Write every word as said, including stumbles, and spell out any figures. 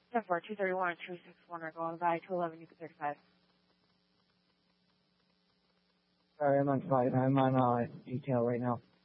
ten four, two thirty-one, two sixty-one are going by two eleven, you can thirty-five. Sorry, I'm on flight. I'm on uh, detail right now.